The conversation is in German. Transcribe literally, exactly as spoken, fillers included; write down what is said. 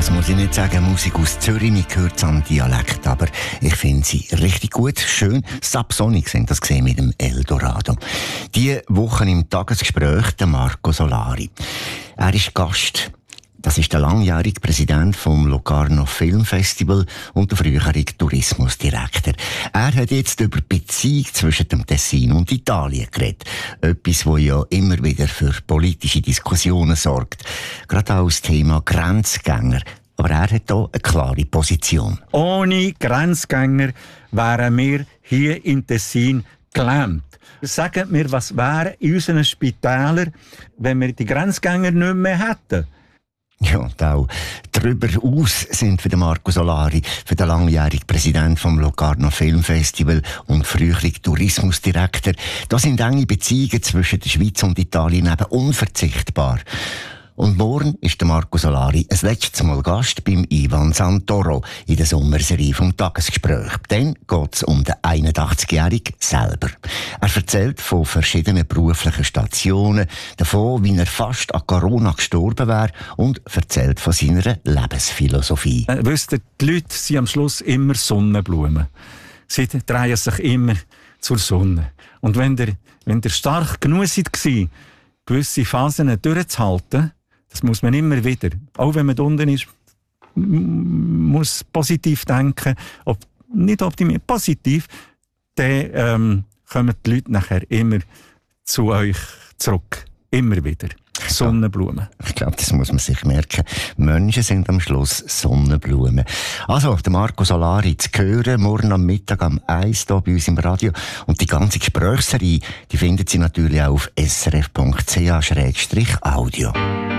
Das muss ich nicht sagen, Musik aus Zürich, man hört es am Dialekt, aber ich finde sie richtig gut, schön. Subsonic sind das gesehen mit dem Eldorado. Diese Woche im Tagesgespräch der Marco Solari. Er ist Gast. Das ist der langjährige Präsident vom Locarno Filmfestival und der frühere Tourismusdirektor. Er hat jetzt über die Beziehung zwischen dem Tessin und Italien geredet. Etwas, das ja immer wieder für politische Diskussionen sorgt. Gerade auch das Thema Grenzgänger. Aber er hat hier eine klare Position. Ohne Grenzgänger wären wir hier in Tessin gelähmt. Sagt mir, was wäre in unseren Spitälern, wenn wir die Grenzgänger nicht mehr hätten? Ja, und auch darüber aus sind für den Marco Solari, für den langjährigen Präsident vom Locarno Filmfestival und früheren Tourismusdirektor. Da sind enge Beziehungen zwischen der Schweiz und Italien eben unverzichtbar. Und morgen ist der Marco Solari ein letztes Mal Gast beim Ivan Santoro in der Sommerserie vom Tagesgespräch. Dann geht es um den einundachtzigjährigen selber. Er erzählt von verschiedenen beruflichen Stationen, davon, wie er fast an Corona gestorben wäre und erzählt von seiner Lebensphilosophie. Äh, wisst ihr, die Leute sind am Schluss immer Sonnenblumen. Sie drehen sich immer zur Sonne. Und wenn der, wenn der stark genug war, gewisse Phasen durchzuhalten, das muss man immer wieder. Auch wenn man unten ist, muss positiv denken, ob, nicht optimistisch, positiv, dann ähm, kommen die Leute nachher immer zu euch zurück. Immer wieder. Sonnenblumen. Ich glaube, das muss man sich merken. Menschen sind am Schluss Sonnenblumen. Also, der Marco Solari zu hören, morgen am Mittag am eins hier bei uns im Radio. Und die ganze Gesprächsserie, die findet Sie natürlich auch auf s r f punkt c h slash audio.